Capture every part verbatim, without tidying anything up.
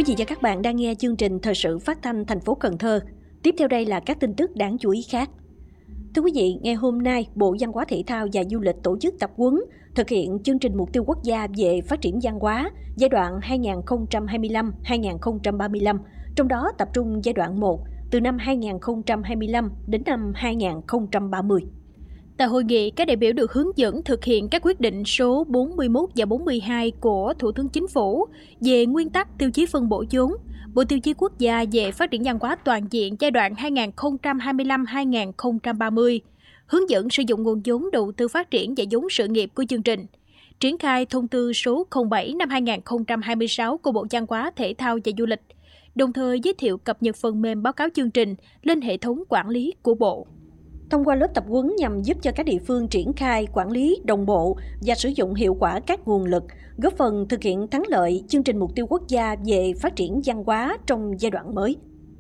Quý vị và các bạn đang nghe chương trình thời sự phát thanh thành phố Cần Thơ. Tiếp theo đây là các tin tức đáng chú ý khác. Thưa quý vị, ngày hôm nay, Bộ Văn hóa Thể thao và Du lịch tổ chức tập huấn thực hiện chương trình mục tiêu quốc gia về phát triển văn hóa giai đoạn hai nghìn không trăm hai mươi lăm đến hai nghìn không trăm ba mươi lăm, trong đó tập trung giai đoạn một từ năm hai nghìn không trăm hai mươi lăm đến năm hai nghìn không trăm ba mươi. Tại hội nghị, các đại biểu được hướng dẫn thực hiện các quyết định số bốn mươi mốt và bốn mươi hai của Thủ tướng Chính phủ về nguyên tắc tiêu chí phân bổ vốn, Bộ Tiêu chí Quốc gia về phát triển văn hóa toàn diện giai đoạn hai nghìn không trăm hai mươi lăm đến hai nghìn không trăm ba mươi, hướng dẫn sử dụng nguồn vốn đầu tư phát triển và vốn sự nghiệp của chương trình, triển khai thông tư số không bảy năm hai nghìn không trăm hai mươi sáu của Bộ Văn hóa Thể thao và Du lịch, đồng thời giới thiệu cập nhật phần mềm báo cáo chương trình lên hệ thống quản lý của Bộ. Thông qua lớp tập huấn nhằm giúp cho các địa phương triển khai, quản lý, đồng bộ và sử dụng hiệu quả các nguồn lực, góp phần thực hiện thắng lợi chương trình mục tiêu quốc gia về phát triển văn hóa trong giai đoạn mới.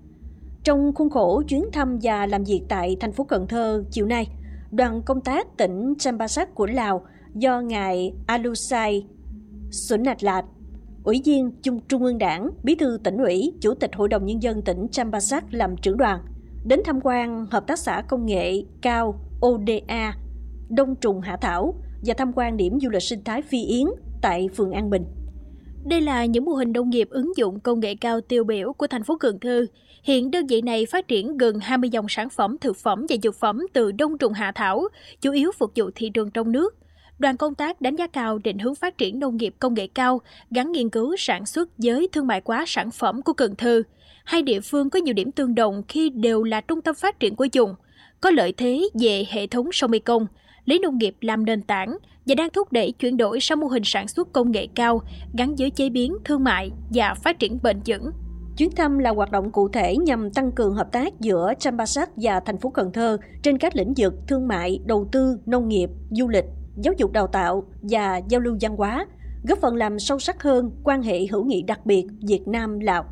Trong khuôn khổ chuyến thăm và làm việc tại thành phố Cần Thơ chiều nay, đoàn công tác tỉnh Champasak của Lào do ngài Alusai Sunatlat, Ủy viên Trung, Trung ương Đảng, Bí thư Tỉnh ủy, Chủ tịch Hội đồng Nhân dân tỉnh Champasak làm trưởng đoàn, đến tham quan Hợp tác xã Công nghệ cao o đê a Đông Trùng Hạ Thảo và tham quan điểm du lịch sinh thái Phi Yến tại phường An Bình. Đây là những mô hình nông nghiệp ứng dụng công nghệ cao tiêu biểu của thành phố Cần Thơ. Hiện đơn vị này phát triển gần hai mươi dòng sản phẩm thực phẩm và dược phẩm từ Đông Trùng Hạ Thảo, chủ yếu phục vụ thị trường trong nước. Đoàn công tác đánh giá cao định hướng phát triển nông nghiệp công nghệ cao, gắn nghiên cứu sản xuất với thương mại hóa sản phẩm của Cần Thơ. Hai địa phương có nhiều điểm tương đồng khi đều là trung tâm phát triển của vùng, có lợi thế về hệ thống sông Mekong, lấy nông nghiệp làm nền tảng và đang thúc đẩy chuyển đổi sang mô hình sản xuất công nghệ cao gắn với chế biến, thương mại và phát triển bền vững. Chuyến thăm là hoạt động cụ thể nhằm tăng cường hợp tác giữa Champasak và thành phố Cần Thơ trên các lĩnh vực thương mại, đầu tư, nông nghiệp, du lịch, giáo dục đào tạo và giao lưu văn hóa, góp phần làm sâu sắc hơn quan hệ hữu nghị đặc biệt Việt Nam-Lào.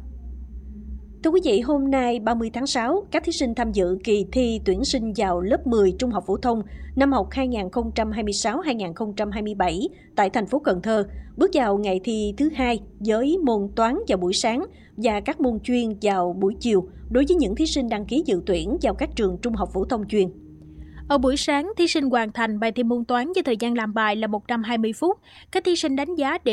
Thưa quý vị, hôm nay ba mươi tháng sáu, các thí sinh tham dự kỳ thi tuyển sinh vào lớp mười trung học phổ thông năm học hai nghìn không trăm hai mươi sáu đến hai nghìn không trăm hai mươi bảy tại thành phố Cần Thơ bước vào ngày thi thứ hai với môn toán vào buổi sáng và các môn chuyên vào buổi chiều đối với những thí sinh đăng ký dự tuyển vào các trường trung học phổ thông chuyên. Ở buổi sáng, thí sinh hoàn thành bài thi môn toán với thời gian làm bài là một trăm hai mươi phút. Các thí sinh đánh giá để